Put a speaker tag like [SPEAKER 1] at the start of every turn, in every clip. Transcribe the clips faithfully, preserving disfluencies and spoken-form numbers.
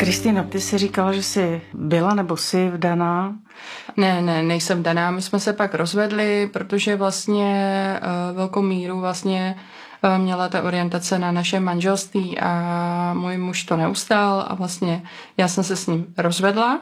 [SPEAKER 1] Kristýno, ty jsi říkala, že jsi byla nebo jsi vdaná?
[SPEAKER 2] Ne, ne, nejsem vdaná. My jsme se pak rozvedli, protože vlastně uh, velkou míru vlastně uh, měla ta orientace na naše manželství a můj muž to neustál a vlastně já jsem se s ním rozvedla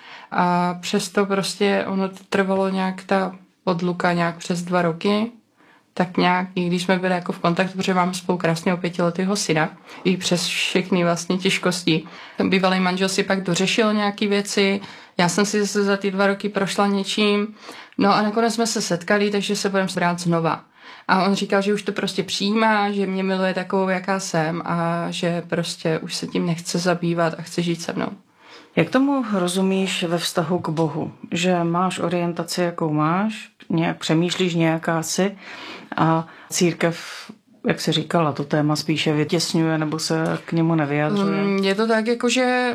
[SPEAKER 2] a přesto prostě ono trvalo nějak ta odluka nějak přes dva roky, tak nějak, i když jsme byli jako v kontaktu, protože mám spolu krásného pětiletého syna, i přes všechny vlastně těžkosti. Ten bývalý manžel si pak dořešil nějaké věci, já jsem si zase za ty dva roky prošla něčím, no a nakonec jsme se setkali, takže se budeme brát znova. A on říkal, že už to prostě přijímá, že mě miluje takovou, jaká jsem a že prostě už se tím nechce zabývat a chce žít se mnou.
[SPEAKER 1] Jak tomu rozumíš ve vztahu k Bohu? Že máš orientaci, jakou máš, nějak přemýšlíš nějaká si a církev, jak jsi říkala, to téma spíše vytěsňuje nebo se k němu nevyjadřuje?
[SPEAKER 2] Je to tak, jako že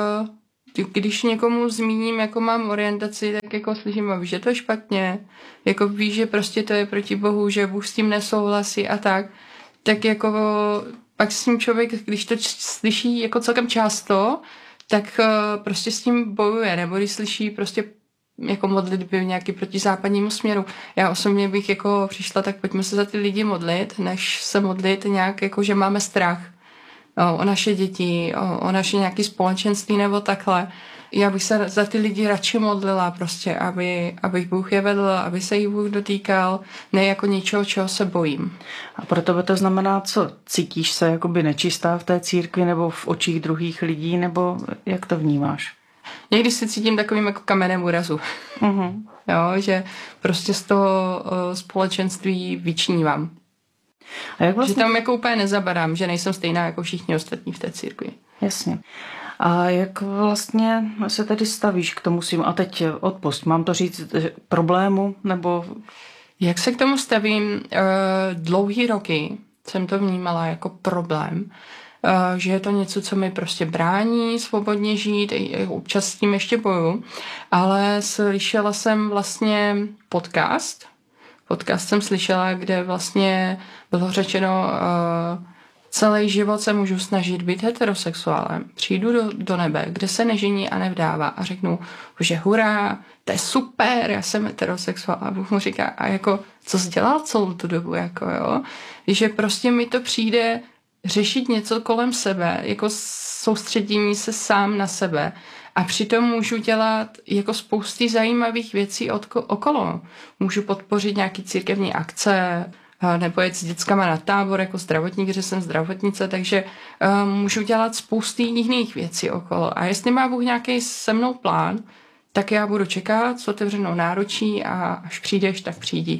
[SPEAKER 2] uh, když někomu zmíním, jako mám orientaci, tak jako slyším, a víš, že to je špatně, jako víš, že prostě to je proti Bohu, že Bůh s tím nesouhlasí a tak, tak jako pak s tím člověk, když to slyší jako celkem často, tak uh, prostě s tím bojuje, nebo když slyší prostě jako modlitby nějaký proti západnímu směru. Já osobně bych jako přišla, tak pojďme se za ty lidi modlit, než se modlit nějak jako, že máme strach o, o naše děti, o, o naše nějaké společenství nebo takhle. Já bych se za ty lidi radši modlila prostě, aby, aby Bůh je vedl, aby se jich Bůh dotýkal, ne jako něčeho, čeho se bojím.
[SPEAKER 1] A pro tebe to znamená co? Cítíš se jakoby nečistá v té církvi nebo v očích druhých lidí, nebo jak to vnímáš?
[SPEAKER 2] Někdy se cítím takovým jako kamenem úrazu.
[SPEAKER 1] Uh-huh.
[SPEAKER 2] Jo, že prostě z toho uh, společenství vyčnívám.
[SPEAKER 1] A jak vlastně...
[SPEAKER 2] Že tam jako úplně nezabadám, že nejsem stejná jako všichni ostatní v té církvi.
[SPEAKER 1] Jasně. A jak vlastně se tedy stavíš k tomu svým, a teď odpusť, mám to říct problému, nebo...
[SPEAKER 2] Jak se k tomu stavím? Uh, dlouhý roky jsem to vnímala jako problém, uh, že je to něco, co mi prostě brání svobodně žít, občas s tím ještě boju, ale slyšela jsem vlastně podcast, podcast jsem slyšela, kde vlastně bylo řečeno, uh, celý život se můžu snažit být heterosexuálem. Přijdu do, do nebe, kde se nežení a nevdává a řeknu, že hurá, to je super, já jsem heterosexuál. A Bůh mu říká, a jako, co jsi dělal celou tu dobu, jako jo? Že prostě mi to přijde řešit něco kolem sebe, jako soustředění se sám na sebe. A přitom můžu dělat jako spousty zajímavých věcí okolo. Můžu podpořit nějaký církevní akce, nebo jet s dětskama na tábor jako zdravotník, že jsem zdravotnice, takže uh, můžu dělat spousty jiných věcí okolo. A jestli má Bůh nějaký se mnou plán, tak já budu čekat s otevřenou náručí a až přijdeš, tak přijdi.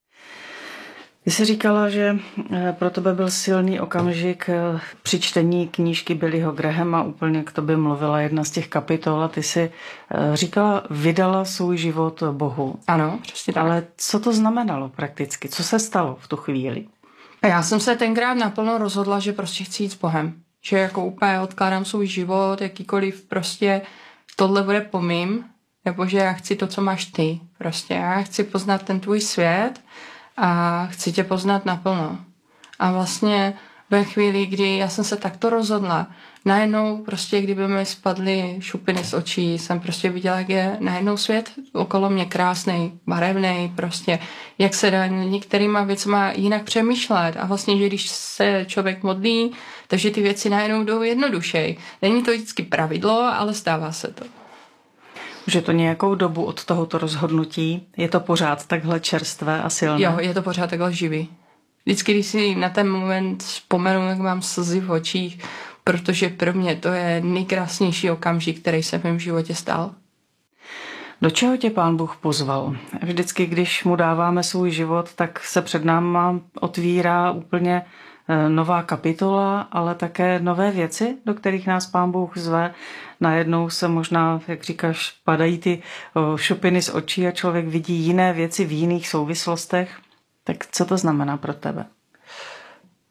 [SPEAKER 1] Ty jsi říkala, že pro tebe byl silný okamžik při čtení knížky Billyho Grahama, úplně k tobě mluvila jedna z těch kapitol a ty jsi říkala, vydala svůj život Bohu.
[SPEAKER 2] Ano, přesně tak.
[SPEAKER 1] Ale co to znamenalo prakticky? Co se stalo v tu chvíli?
[SPEAKER 2] A já jsem se tenkrát naplno rozhodla, že prostě chci jít s Bohem. Že jako úplně odkládám svůj život, jakýkoliv prostě tohle bude po mým, nebo že já chci to, co máš ty. Prostě já chci poznat ten tvůj svět a chci tě poznat naplno. A vlastně ve chvíli, kdy já jsem se takto rozhodla, najednou prostě, kdyby mi spadly šupiny z očí, jsem prostě viděla, jak je najednou svět okolo mě krásnej, barevnej, prostě, jak se dá některýma věcma jinak přemýšlet. A vlastně, že když se člověk modlí, takže ty věci najednou jdou jednodušej. Není to vždycky pravidlo, ale stává se to.
[SPEAKER 1] Už je to nějakou dobu od tohoto rozhodnutí? Je to pořád takhle čerstvé a silné?
[SPEAKER 2] Jo, je to pořád takhle živý. Vždycky, když si na ten moment vzpomenu, jak mám slzy v očích, protože pro mě to je nejkrásnější okamžik, který se v mém životě stal.
[SPEAKER 1] Do čeho tě Pán Bůh pozval? Vždycky, když mu dáváme svůj život, tak se před náma otvírá úplně nová kapitola, ale také nové věci, do kterých nás Pán Bůh zve. Najednou se možná, jak říkáš, padají ty šupiny z očí a člověk vidí jiné věci v jiných souvislostech. Tak co to znamená pro tebe?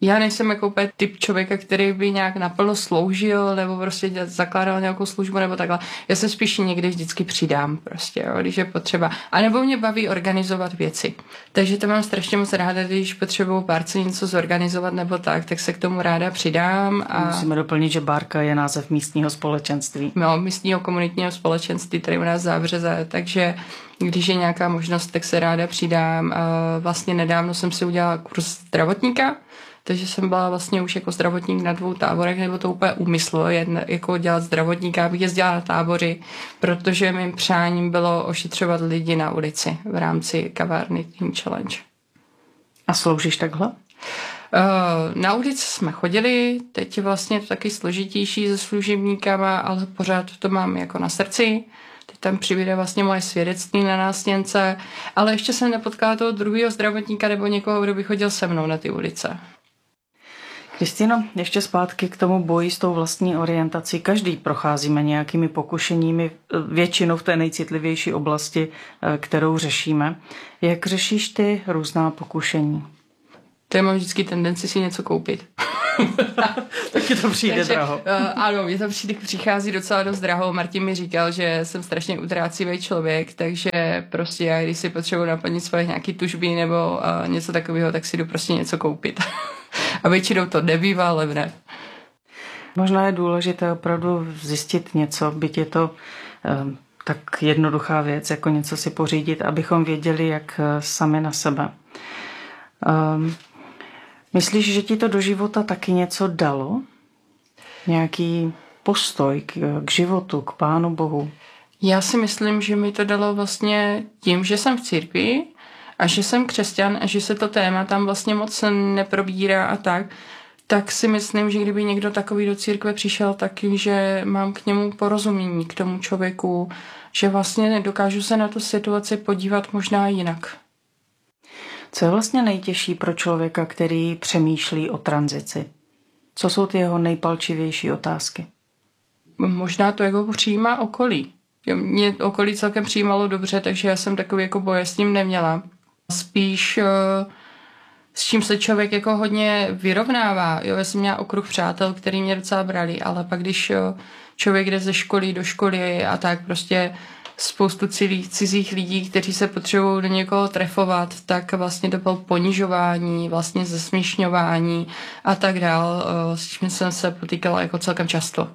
[SPEAKER 2] Já nejsem jako úplně typ člověka, který by nějak naplno sloužil nebo prostě zakládal nějakou službu nebo takhle. Já se spíš někdy vždycky přidám prostě, jo, když je potřeba. A nebo mě baví organizovat věci. Takže to mám strašně moc ráda, když potřebuju párce něco zorganizovat nebo tak, tak se k tomu ráda přidám. A...
[SPEAKER 1] Musíme doplnit, že Bárka je název místního společenství.
[SPEAKER 2] No, místního komunitního společenství, tady u nás Zábřeze, takže když je nějaká možnost, tak se ráda přidám. A vlastně nedávno jsem si udělala kurz zdravotníka, takže jsem byla vlastně už jako zdravotník na dvou táborech, nebo to úplně úmysl, jen jako dělat zdravotníka, abych jezdila na tábory, protože mým přáním bylo ošetřovat lidi na ulici v rámci kavárny Team Challenge.
[SPEAKER 1] A sloužíš takhle?
[SPEAKER 2] Na ulici jsme chodili, teď je vlastně to taky složitější se služebníkama, ale pořád to mám jako na srdci. Teď tam přibude vlastně moje svědectví na nástěnce, ale ještě jsem nepotkala toho druhého zdravotníka nebo někoho, kdo by chodil se mnou na ty ulice.
[SPEAKER 1] Kristýno, ještě zpátky k tomu boji s tou vlastní orientací. Každý procházíme nějakými pokušeními, většinou v té nejcitlivější oblasti, kterou řešíme. Jak řešíš ty různá pokušení?
[SPEAKER 2] To mám vždycky tendenci si něco koupit.
[SPEAKER 1] Taky to přijde Takže, draho.
[SPEAKER 2] Uh, ano, mě to přijde, přichází docela dost draho. Martin mi říkal, že jsem strašně utrácivý člověk, takže prostě já, když si potřebuji naplnit svoje nějaké tužby nebo uh, něco takového, tak si jdu prostě něco koupit. A většinou to nebývá levné. Možná
[SPEAKER 1] je důležité opravdu zjistit něco, byť je to um, tak jednoduchá věc, jako něco si pořídit, abychom věděli, jak uh, sami na sebe. Um, Myslíš, že ti to do života taky něco dalo? Nějaký postoj k, k životu, k Pánu Bohu?
[SPEAKER 2] Já si myslím, že mi to dalo vlastně tím, že jsem v církvi a že jsem křesťan a že se to téma tam vlastně moc neprobírá a tak, tak si myslím, že kdyby někdo takový do církve přišel, taky, že mám k němu porozumění, k tomu člověku, že vlastně dokážu se na tu situaci podívat možná jinak.
[SPEAKER 1] Co je vlastně nejtěžší pro člověka, který přemýšlí o tranzici? Co jsou ty jeho nejpalčivější otázky?
[SPEAKER 2] Možná to jako přijímá okolí. Mě okolí celkem přijímalo dobře, takže já jsem takový jako boje s tím neměla. Spíš s čím se člověk jako hodně vyrovnává. Jo, já jsem měla okruh přátel, který mě docela brali, ale pak když člověk jde ze školy do školy a tak prostě spoustu cizích, cizích lidí, kteří se potřebují do někoho trefovat, tak vlastně to bylo ponižování, vlastně zesměšňování a tak dál, s čím jsem se potýkala jako celkem často.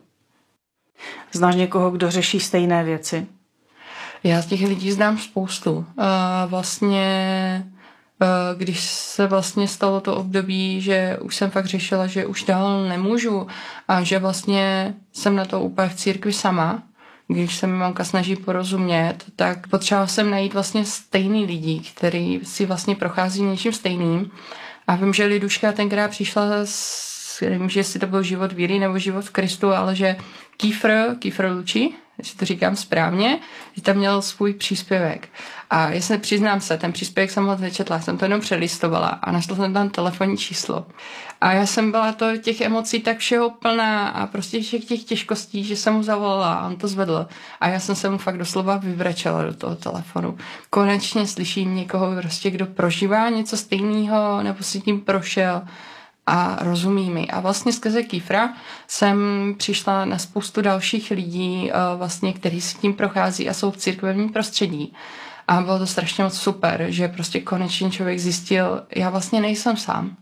[SPEAKER 1] Znáš někoho, kdo řeší stejné věci?
[SPEAKER 2] Já z těch lidí znám spoustu. A vlastně, když se vlastně stalo to období, že už jsem fakt řešila, že už dál nemůžu a že vlastně jsem na to úplně v církvi sama, když se mi mamka snaží porozumět, tak potřebovala jsem najít vlastně stejný lidi, který si vlastně prochází něčím stejným. A vím, že Liduška tenkrát přišla s, nevím, že jestli to byl život víry nebo život v Kristu, ale že Kýfr, Kýfr Luči, jestli to říkám správně, že tam měl svůj příspěvek. A já se přiznám se, ten příspěvek jsem moc nečetla, jsem to jenom přelistovala a našla jsem tam telefonní číslo. A já jsem byla to těch emocí tak všeho plná a prostě všech těch těžkostí, že jsem mu zavolala a on to zvedl. A já jsem se mu fakt doslova vyvrčela do toho telefonu. Konečně slyším někoho, prostě, kdo prožívá něco stejného nebo si tím prošel a rozumí mi. A vlastně skrze Kýfra jsem přišla na spoustu dalších lidí, vlastně, kteří si tím prochází a jsou v církevním prostředí. A bylo to strašně moc super, že prostě konečně člověk zjistil, já vlastně nejsem sám.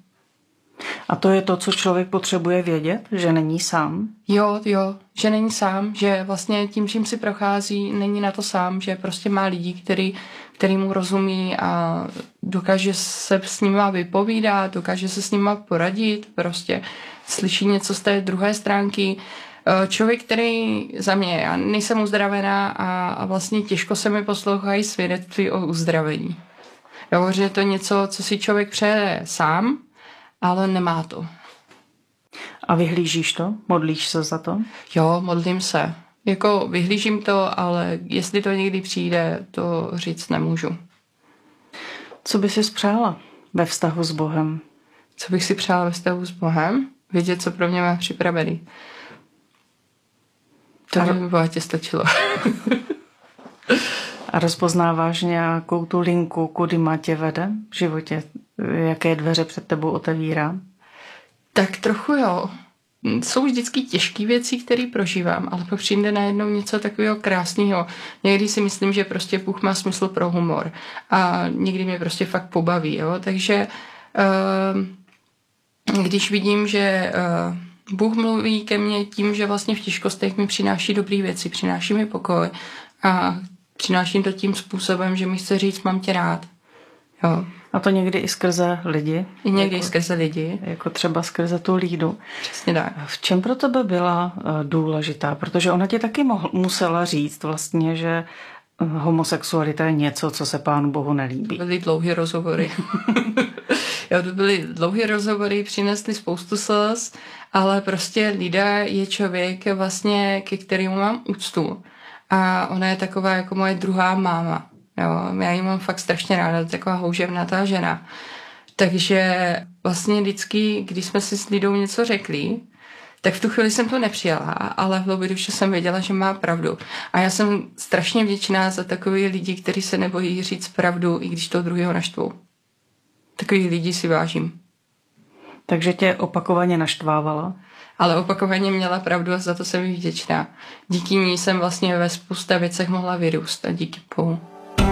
[SPEAKER 1] A to je to, co člověk potřebuje vědět, že není sám?
[SPEAKER 2] Jo, jo, že není sám, že vlastně tím, čím si prochází, není na to sám, že prostě má lidi, který, který mu rozumí a dokáže se s nima vypovídat, dokáže se s nima poradit, prostě slyší něco z té druhé stránky. Člověk, který za mě, já nejsem uzdravená a, a vlastně těžko se mi poslouchají svědectví o uzdravení. Jo, že je to něco, co si člověk přeje sám, ale nemá to.
[SPEAKER 1] A vyhlížíš to? Modlíš se za to?
[SPEAKER 2] Jo, modlím se. Jako vyhlížím to, ale jestli to někdy přijde, to říct nemůžu.
[SPEAKER 1] Co by si přála ve vztahu s Bohem?
[SPEAKER 2] Co bych si přála ve vztahu s Bohem? Vědět, co pro mě má připravený. To by mi bohatě stačilo.
[SPEAKER 1] A rozpoznáváš nějakou tu linku, kudy má tě vede v životě? Jaké dveře před tebou otevírá?
[SPEAKER 2] Tak trochu jo. Jsou vždycky těžké věci, které prožívám, ale pak přijde najednou něco takového krásného. Někdy si myslím, že prostě Bůh má smysl pro humor a někdy mě prostě fakt pobaví. Jo? Takže uh, když vidím, že uh, Bůh mluví ke mně tím, že vlastně v těžkostech mi přináší dobré věci, přináší mi pokoj a přináším to tím způsobem, že mi chce říct, mám tě rád. Jo.
[SPEAKER 1] A to někdy i skrze lidi?
[SPEAKER 2] I někdy
[SPEAKER 1] jako,
[SPEAKER 2] i skrze lidi.
[SPEAKER 1] Jako třeba skrze tu Lídu.
[SPEAKER 2] Přesně tak.
[SPEAKER 1] V čem pro tebe byla důležitá? Protože ona ti taky mohl, musela říct vlastně, že homosexualita je něco, co se Pánu Bohu nelíbí.
[SPEAKER 2] Byly dlouhé rozhovory. Jo, to byly dlouhé rozhovory, přinesly spoustu slz, ale prostě Lída je člověk vlastně, ke kterému mám úctu. A ona je taková jako moje druhá máma. Jo, já ji mám fakt strašně ráda, to taková houževnatá žena. Takže vlastně vždycky, když jsme si s Lidou něco řekli, tak v tu chvíli jsem to nepřijala, ale v hloubi duše jsem věděla, že má pravdu. A já jsem strašně vděčná za takový lidi, kteří se nebojí říct pravdu, i když toho druhého naštvou. Takových lidí si vážím.
[SPEAKER 1] Takže tě opakovaně naštvávala?
[SPEAKER 2] Ale opakovaně měla pravdu a za to jsem jí vděčná. Díky ní jsem vlastně ve spousta věcech mohla vyrůst a díky Bohu.